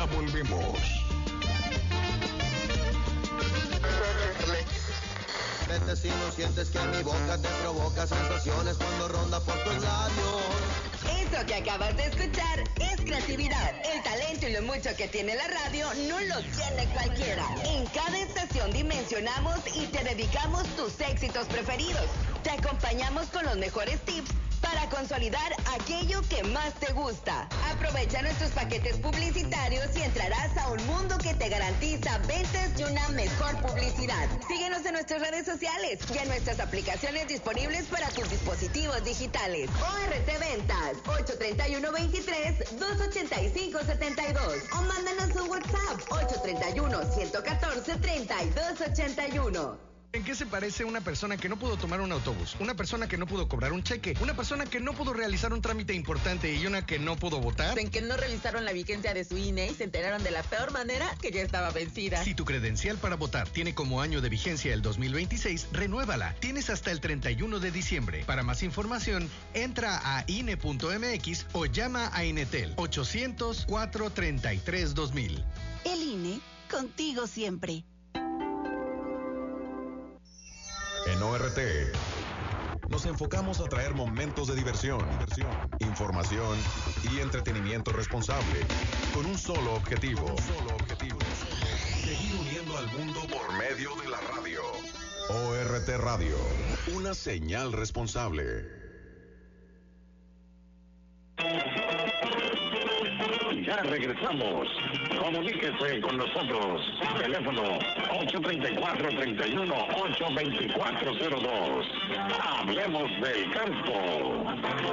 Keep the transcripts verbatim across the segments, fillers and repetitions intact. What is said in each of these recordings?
Ya volvemos. Vete si no sientes que mi boca te provoca sensaciones cuando ronda por tus labios. Eso que acabas de escuchar es creatividad. El talento y lo mucho que tiene la radio no lo tiene cualquiera. En cada estación dimensionamos y te dedicamos tus éxitos preferidos. Te acompañamos con los mejores tips para consolidar aquello que más te gusta. Aprovecha nuestros paquetes publicitarios y entrarás a un mundo que te garantiza ventas y una mejor publicidad. Síguenos en nuestras redes sociales y en nuestras aplicaciones disponibles para tus dispositivos digitales. O R T Ventas, ocho tres uno, veintitrés, doscientos ochenta y cinco, setenta y dos. O mándanos un WhatsApp, ocho tres uno, ciento catorce, treinta y dos ochenta y uno. ¿En qué se parece una persona que no pudo tomar un autobús? Una persona que no pudo cobrar un cheque, una persona que no pudo realizar un trámite importante y una que no pudo votar. En que no revisaron la vigencia de su I N E y se enteraron de la peor manera que ya estaba vencida. Si tu credencial para votar tiene como año de vigencia el dos mil veintiséis, renuévala. Tienes hasta el treinta y uno de diciembre. Para más información, entra a I N E punto M X o llama a Inetel ochocientos, cuatrocientos treinta y tres, dos mil. El I N E, contigo siempre. En O R T nos enfocamos a traer momentos de diversión, diversión, información y entretenimiento responsable, con un solo objetivo, un solo objetivo, seguir uniendo al mundo por medio de la radio. O R T Radio, una señal responsable. Ya regresamos. Comuníquese con nosotros. Teléfono ocho tres cuatro, tres uno, ocho dos cuatro cero dos. Hablemos del campo.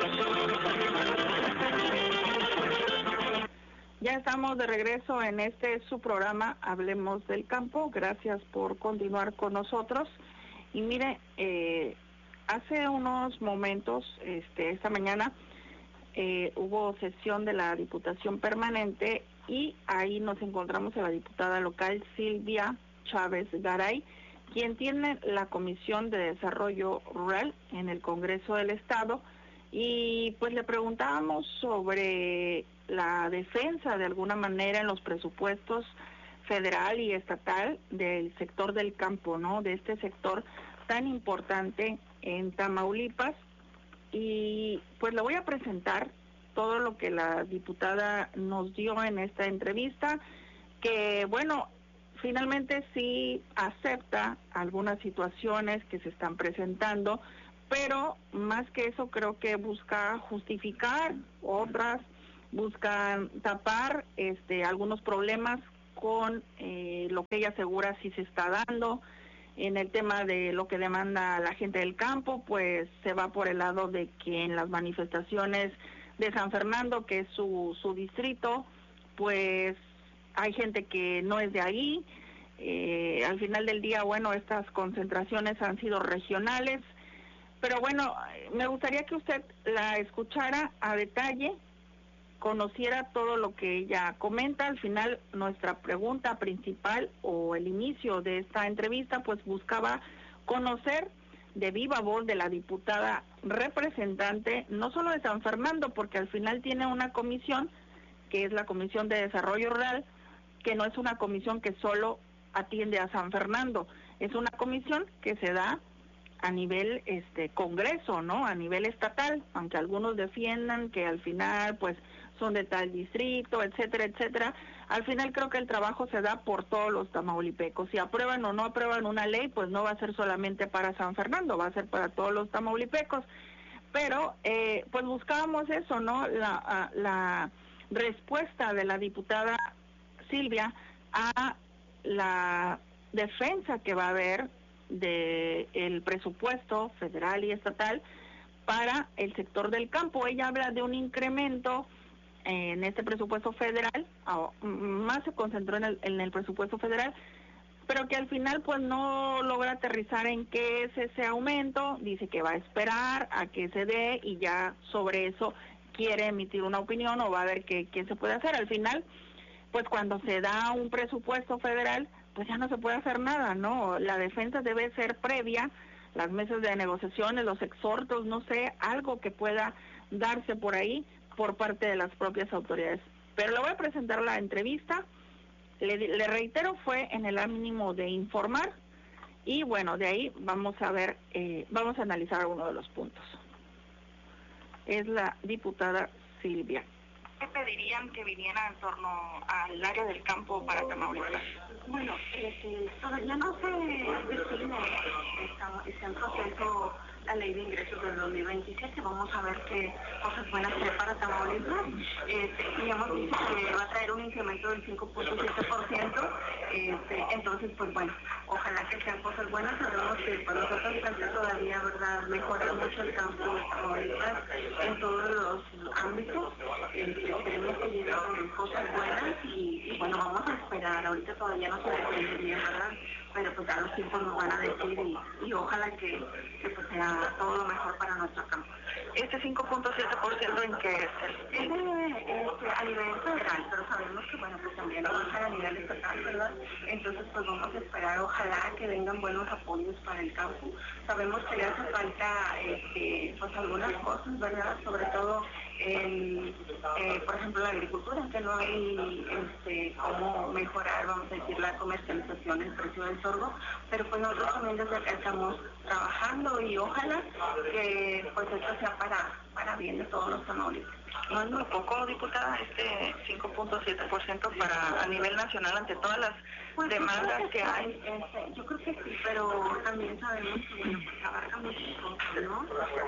Ya estamos de regreso en este su programa Hablemos del Campo. Gracias por continuar con nosotros. Y mire, eh, hace unos momentos, este, esta mañana, Eh, hubo sesión de la Diputación Permanente y ahí nos encontramos a la diputada local Silvia Chávez Garay, quien tiene la Comisión de Desarrollo Rural en el Congreso del Estado, y pues le preguntábamos sobre la defensa de alguna manera en los presupuestos federal y estatal del sector del campo, ¿no? De este sector tan importante en Tamaulipas. Y pues le voy a presentar todo lo que la diputada nos dio en esta entrevista, que bueno, finalmente sí acepta algunas situaciones que se están presentando, pero más que eso creo que busca justificar otras, buscan tapar este algunos problemas con eh, lo que ella asegura sí se está dando. En el tema de lo que demanda la gente del campo, pues se va por el lado de que en las manifestaciones de San Fernando, que es su, su distrito, pues hay gente que no es de ahí. Eh, al final del día, bueno, estas concentraciones han sido regionales, pero bueno, me gustaría que usted la escuchara a detalle, conociera todo lo que ella comenta. Al final, nuestra pregunta principal o el inicio de esta entrevista, pues buscaba conocer de viva voz de la diputada representante, no solo de San Fernando, porque al final tiene una comisión, que es la Comisión de Desarrollo Rural, que no es una comisión que solo atiende a San Fernando, es una comisión que se da a nivel este Congreso, ¿no? A nivel estatal, aunque algunos defiendan que al final, pues, son de tal distrito, etcétera, etcétera. Al final creo que el trabajo se da por todos los tamaulipecos. Si aprueban o no aprueban una ley, pues no va a ser solamente para San Fernando, va a ser para todos los tamaulipecos. Pero, eh, pues buscábamos eso, ¿no? La, la respuesta de la diputada Silvia a la defensa que va a haber de el presupuesto federal y estatal para el sector del campo. Ella habla de un incremento en este presupuesto federal, más se concentró en el, en el presupuesto federal, pero que al final pues no logra aterrizar en qué es ese aumento. Dice que va a esperar a que se dé y ya sobre eso quiere emitir una opinión o va a ver qué, qué se puede hacer. Al final, pues cuando se da un presupuesto federal, pues ya no se puede hacer nada, ¿no? La defensa debe ser previa, las mesas de negociaciones, los exhortos, no sé, algo que pueda darse por ahí por parte de las propias autoridades Pero le voy a presentar la entrevista. Le, le reitero, fue en el ánimo de informar y bueno, de ahí vamos a ver, eh, vamos a analizar algunos de los puntos. Es la diputada Silvia. ¿Qué pedirían que viniera en torno al área del campo para Tamaulipas? Bueno, eh, todavía no se define, está, está en proceso la ley de ingresos del dos mil veintisiete, vamos a ver qué cosas buenas trae para Tamaulipas. Este, y hemos dicho que va a traer un incremento del cinco punto siete por ciento, este, entonces pues bueno, ojalá que sean cosas buenas. Sabemos que para nosotros falta todavía, ¿verdad?, mejorar mucho el campo de Tamaulipas en todos los ámbitos. Este, esperemos que lleguen con cosas buenas y, y bueno, vamos a esperar. Ahorita todavía no se define bien, ¿verdad?, pero pues ya los tiempos nos van a decir y, y ojalá que, que pues sea todo lo mejor para nuestro campo. ¿Este cinco punto siete por ciento en qué es? Es este, a nivel federal, pero sabemos que bueno, pues también va a ser a nivel estatal, ¿verdad? Entonces pues vamos a esperar, ojalá que vengan buenos apoyos para el campo. Sabemos que le hace falta este, pues algunas cosas, ¿verdad? Sobre todo en, eh, por ejemplo, la agricultura, que no hay este, cómo mejorar, vamos a decir, la comercialización, el precio del sorgo, pero pues nosotros también desde acá estamos trabajando y ojalá que pues esto sea para, para bien de todos los tamaulipas. No es muy poco, diputada, este cinco punto siete por ciento para a nivel nacional ante todas las pues demandas que, que hay. Este, yo creo que sí, pero también sabemos que bueno, pues abarca muchas cosas, ¿no?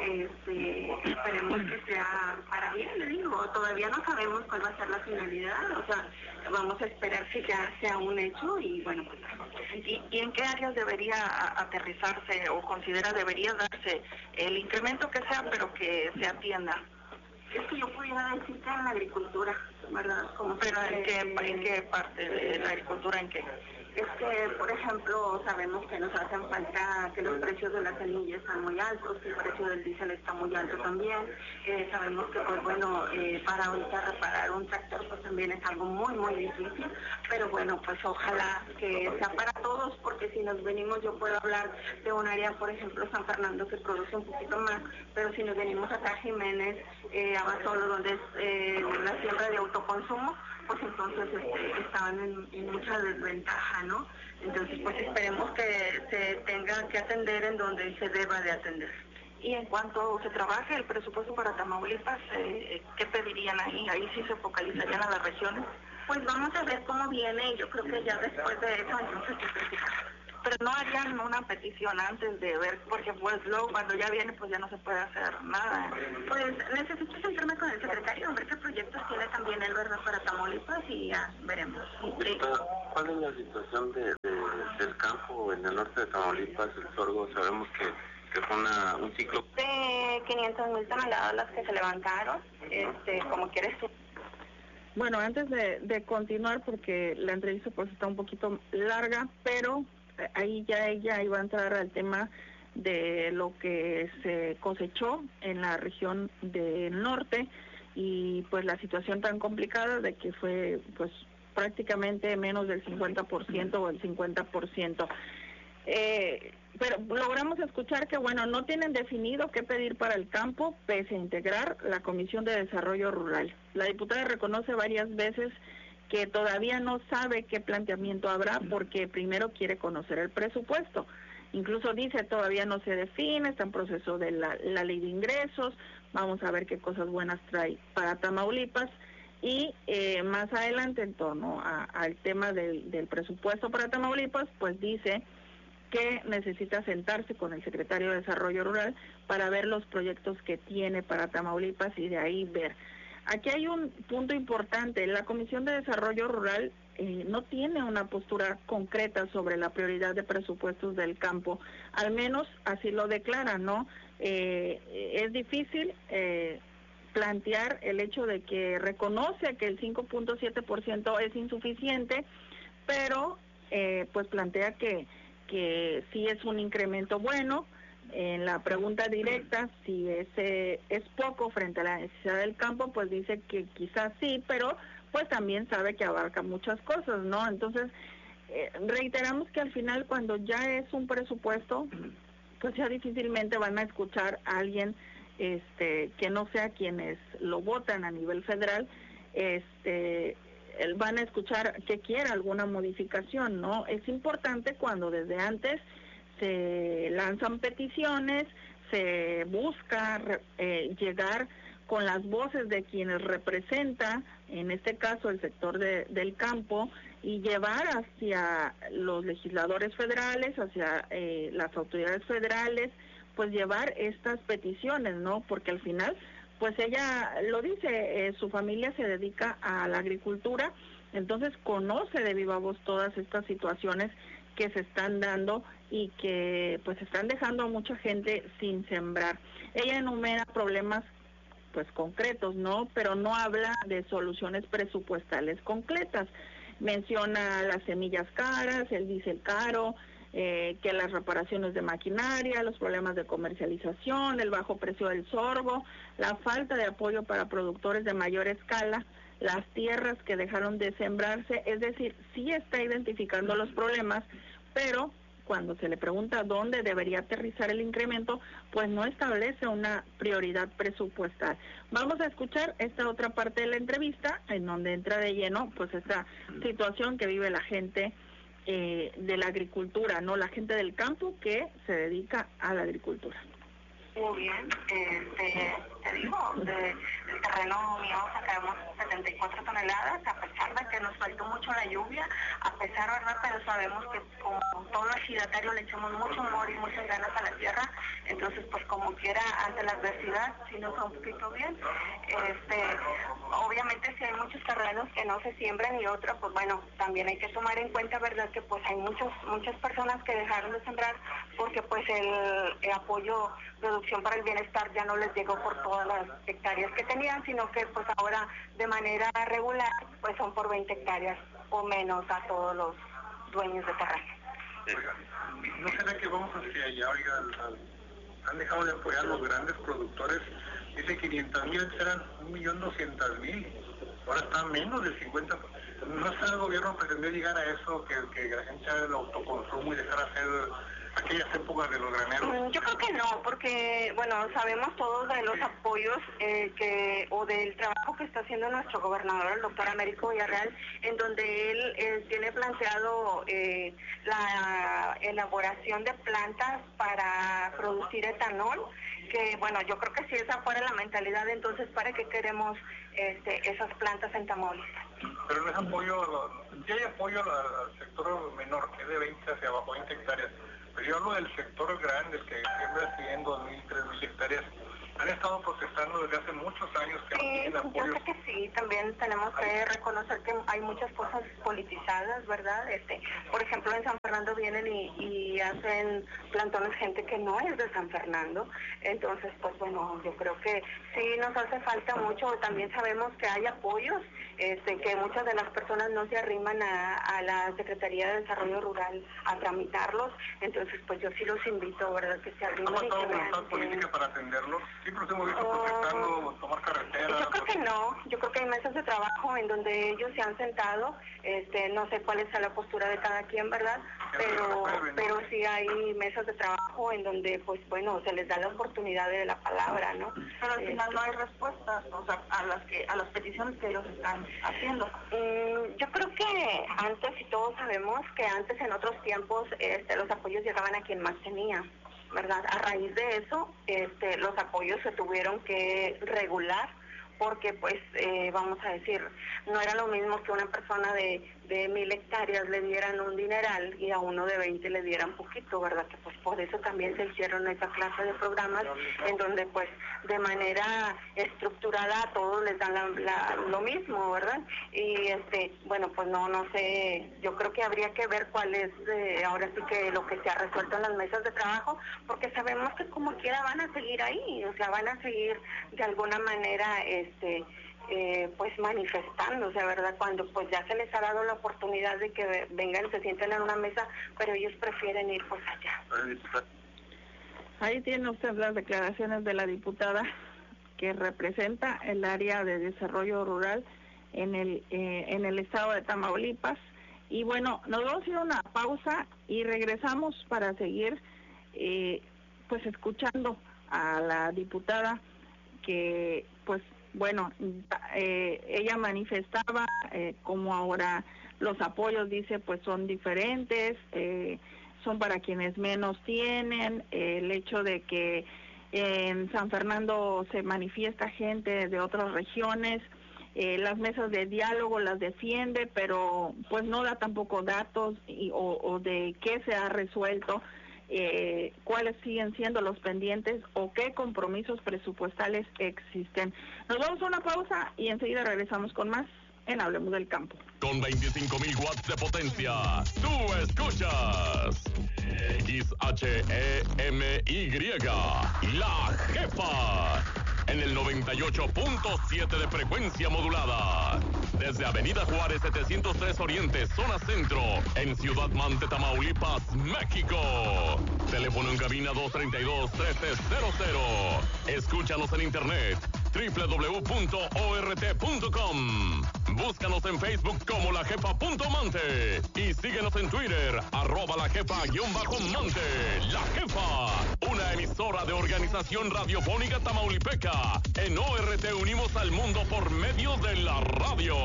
Este, esperemos que sea para bien, le digo, todavía no sabemos cuál va a ser la finalidad, o sea, vamos a esperar que ya sea un hecho y bueno, pues... ¿Y, y en qué áreas debería aterrizarse o considera debería darse el incremento que sea, pero que se atienda? Es que yo pudiera decir que en la agricultura, ¿verdad? Como ¿Pero que, en qué, en qué parte de la agricultura, en qué? Es que, por ejemplo, sabemos que nos hacen falta, que los precios de la semilla están muy altos, que el precio del diésel está muy alto también. Eh, sabemos que, pues bueno, eh, para ahorita reparar un tractor, pues también es algo muy, muy difícil. Pero bueno, pues ojalá que sea para todos, porque si nos venimos, yo puedo hablar de un área, por ejemplo, San Fernando, que produce un poquito más, pero si nos venimos acá a Jiménez, eh, Abasolo, donde es eh, la siembra de autoconsumo, pues entonces este, estaban en, en mucha desventaja, ¿no? Entonces pues esperemos que se tenga que atender en donde se deba de atender. Y en cuanto se trabaje el presupuesto para Tamaulipas, eh, ¿qué pedirían ahí? ¿Ahí sí se focalizarían a las regiones? Pues vamos a ver cómo viene y yo creo que ya después de eso entonces se criticar. Pero no harían una petición antes de ver, porque pues luego cuando ya viene pues ya no se puede hacer nada. Pues necesito sentarme con el secretario, a ver qué proyectos tiene también él, ¿verdad?, para Tamaulipas y ya veremos. ¿Cuál es la situación de, de, del campo en el norte de Tamaulipas, el sorgo? Sabemos que, que fue una, un ciclo de quinientas mil toneladas las que se levantaron, este, como quieres tú. Bueno, antes de, de continuar, porque la entrevista pues está un poquito larga, pero ahí ya ella iba a entrar al tema de lo que se cosechó en la región del norte y pues la situación tan complicada de que fue pues prácticamente menos del cincuenta por ciento o el cincuenta por ciento. Eh, pero logramos escuchar que bueno, no tienen definido qué pedir para el campo pese a integrar la Comisión de Desarrollo Rural. La diputada reconoce varias veces que todavía no sabe qué planteamiento habrá porque primero quiere conocer el presupuesto. Incluso dice, todavía no se define, está en proceso de la, la ley de ingresos, vamos a ver qué cosas buenas trae para Tamaulipas. Y eh, más adelante, en torno a, al tema del, del presupuesto para Tamaulipas, pues dice que necesita sentarse con el secretario de Desarrollo Rural para ver los proyectos que tiene para Tamaulipas y de ahí ver. Aquí hay un punto importante, la Comisión de Desarrollo Rural eh, no tiene una postura concreta sobre la prioridad de presupuestos del campo, al menos así lo declara, ¿no? Eh, es difícil eh, plantear el hecho de que reconoce que el cinco punto siete por ciento es insuficiente, pero eh, pues plantea que, que sí es un incremento bueno. En la pregunta directa, si ese es poco frente a la necesidad del campo, pues dice que quizás sí, pero pues también sabe que abarca muchas cosas, ¿no? Entonces, eh, reiteramos que al final cuando ya es un presupuesto, pues ya difícilmente van a escuchar a alguien este que no sea quienes lo votan a nivel federal este van a escuchar que quiera alguna modificación, ¿no? Es importante cuando desde antes se lanzan peticiones, se busca eh, llegar con las voces de quienes representa, en este caso el sector de, del campo, y llevar hacia los legisladores federales, hacia eh, las autoridades federales, pues llevar estas peticiones, ¿no? Porque al final, pues ella lo dice, eh, su familia se dedica a la agricultura, entonces conoce de viva voz todas estas situaciones que se están dando y que pues están dejando a mucha gente sin sembrar. Ella enumera problemas pues concretos, ¿no? Pero no habla de soluciones presupuestales concretas. Menciona las semillas caras, el diésel caro, eh, que las reparaciones de maquinaria, los problemas de comercialización, el bajo precio del sorgo, la falta de apoyo para productores de mayor escala, las tierras que dejaron de sembrarse, es decir, sí está identificando los problemas, pero cuando se le pregunta dónde debería aterrizar el incremento, pues no establece una prioridad presupuestal. Vamos a escuchar esta otra parte de la entrevista, en donde entra de lleno pues esta situación que vive la gente eh, de la agricultura, no la gente del campo que se dedica a la agricultura. Muy bien, este, te digo, de, del terreno mío sacamos setenta y cuatro toneladas, a pesar de que nos faltó mucho la lluvia, a pesar, ¿verdad? Pero sabemos que como todo ejidatario le echamos mucho amor y muchas ganas a la tierra, entonces pues como quiera, ante la adversidad, sí nos va un poquito bien. Este, obviamente si hay muchos terrenos que no se siembran y otros, pues bueno, también hay que tomar en cuenta, ¿verdad? Que pues hay muchos, muchas personas que dejaron de sembrar porque pues el, el apoyo Producción para el Bienestar ya no les llegó por todas las hectáreas que tenían, sino que pues ahora de manera regular pues son por veinte hectáreas o menos a todos los dueños de terreno. ¿No será que vamos hacia allá? Oiga, al, al, han dejado de apoyar a los grandes productores, dice quinientos mil, eran un millón doscientos mil, ahora está menos del cincuenta por ciento. ¿No está el gobierno pretendió llegar a eso, que, que la gente haga el autoconsumo y dejar hacer aquellas épocas de los graneros? Yo creo que no, porque, bueno, sabemos todos de los apoyos eh, que o del trabajo que está haciendo nuestro gobernador, el doctor Américo Villarreal, en donde él eh, tiene planteado eh, la elaboración de plantas para producir etanol, que, bueno, yo creo que si esa fuera la mentalidad, entonces, ¿para qué queremos este, esas plantas en Tamaulipas? Pero no es apoyo, ya hay apoyo al, al sector menor, que es de veinte hacia abajo, veinte hectáreas. Pero yo hablo del sector grande, el que siembra cien, dos mil, tres mil hectáreas. Han estado protestando desde hace muchos años que sí, no tienen apoyo. Yo creo que sí, también tenemos que hay... reconocer que hay muchas cosas politizadas, ¿verdad? Este, por ejemplo, en San Fernando vienen y, y hacen plantones gente que no es de San Fernando. Entonces, pues bueno, yo creo que sí nos hace falta mucho. También sabemos que hay apoyos, este, que muchas de las personas no se arriman a, a la Secretaría de Desarrollo Rural a tramitarlos. Entonces, pues yo sí los invito, ¿verdad? Que se arrimen. ¿Ha pasado voluntad política para atenderlos? Siempre los hemos visto protestando, uh, tomar carretera. Yo creo que no, yo creo que hay mesas de trabajo en donde ellos se han sentado, este, no sé cuál es la postura de cada quien, ¿verdad? Pero, pero sí hay mesas de trabajo en donde, pues bueno, se les da la oportunidad de la palabra, ¿no? Pero al final no hay respuestas, o sea, a las que, a las peticiones que ellos están haciendo. Mm, yo creo que antes, y todos sabemos que antes en otros tiempos, este, los apoyos llegaban a quien más tenía, ¿verdad? A raíz de eso, este, los apoyos se tuvieron que regular porque, pues, eh, vamos a decir, no era lo mismo que una persona de, de mil hectáreas le dieran un dineral y a uno de veinte le dieran poquito, ¿verdad? Que pues por eso también se hicieron esa clase de programas en donde, pues, de manera estructurada a todos les dan la, la, lo mismo, ¿verdad? Y, este, bueno, pues no, no sé, yo creo que habría que ver cuál es, eh, ahora sí que lo que se ha resuelto en las mesas de trabajo, porque sabemos que como quiera van a seguir ahí, o sea, van a seguir de alguna manera, este, eh, pues manifestándose, ¿verdad? Cuando pues ya se les ha dado la oportunidad de que vengan y se sienten en una mesa, pero ellos prefieren ir pues allá. Ahí tiene usted las declaraciones de la diputada que representa el área de desarrollo rural en el eh, en el estado de Tamaulipas. Y bueno, nos vamos a ir a una pausa y regresamos para seguir eh, pues escuchando a la diputada que pues bueno, eh, ella manifestaba eh, como ahora los apoyos, dice, pues son diferentes, eh, son para quienes menos tienen, eh, el hecho de que en San Fernando se manifiesta gente de otras regiones, eh, las mesas de diálogo las defiende, pero pues no da tampoco datos y, o, o de qué se ha resuelto, eh, cuáles siguen siendo los pendientes o qué compromisos presupuestales existen. Nos vamos a una pausa y enseguida regresamos con más en Hablemos del Campo. Con veinticinco mil watts de potencia, tú escuchas X H E M Y, La Jefa, en el noventa y ocho punto siete de frecuencia modulada. Desde Avenida Juárez setecientos tres Oriente, zona centro, en Ciudad Mante, Tamaulipas, México. Teléfono en cabina dos treinta y dos, trece cero cero. Escúchanos en internet doble u doble u doble u punto o r t punto com. Búscanos en Facebook como La Jefa punto Mante y síguenos en Twitter, arroba La Jefa guión bajo Mante. La Jefa, una emisora de Organización Radiofónica Tamaulipeca. En O R T unimos al mundo por medio de la radio.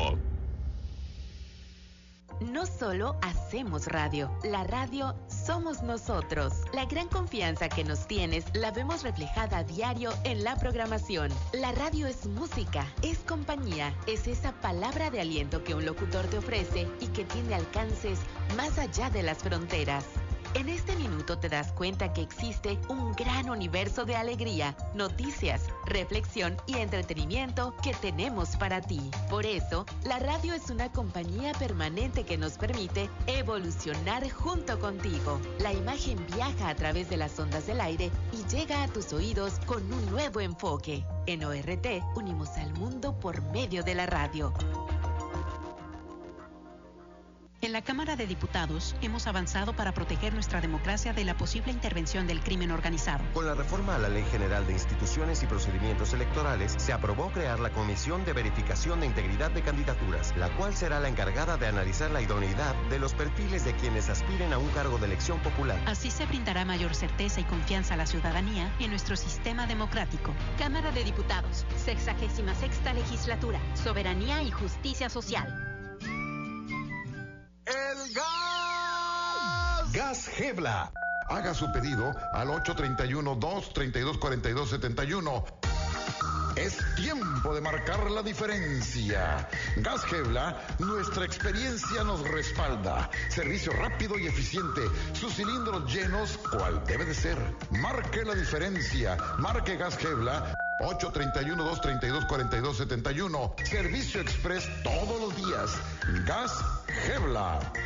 No solo hacemos radio, la radio somos nosotros. La gran confianza que nos tienes la vemos reflejada a diario en la programación. La radio es música, es compañía, es esa palabra de aliento que un locutor te ofrece y que tiene alcances más allá de las fronteras. En este minuto te das cuenta que existe un gran universo de alegría, noticias, reflexión y entretenimiento que tenemos para ti. Por eso, la radio es una compañía permanente que nos permite evolucionar junto contigo. La imagen viaja a través de las ondas del aire y llega a tus oídos con un nuevo enfoque. En O R T unimos al mundo por medio de la radio. En la Cámara de Diputados hemos avanzado para proteger nuestra democracia de la posible intervención del crimen organizado. Con la reforma a la Ley General de Instituciones y Procedimientos Electorales, se aprobó crear la Comisión de Verificación de Integridad de Candidaturas, la cual será la encargada de analizar la idoneidad de los perfiles de quienes aspiren a un cargo de elección popular. Así se brindará mayor certeza y confianza a la ciudadanía en nuestro sistema democrático. Cámara de Diputados, sexagésima sexta legislatura, Soberanía y Justicia Social. ¡El gas! Gas Gebla. Haga su pedido al ocho treinta y uno, dos treinta y dos, cuarenta y dos setenta y uno. Es tiempo de marcar la diferencia. Gas Gebla, nuestra experiencia nos respalda. Servicio rápido y eficiente. Sus cilindros llenos, cual debe de ser. Marque la diferencia. Marque Gas Gebla. ocho treinta y uno, dos treinta y dos, cuarenta y dos setenta y uno. Servicio express todos los días. Gas Gebla.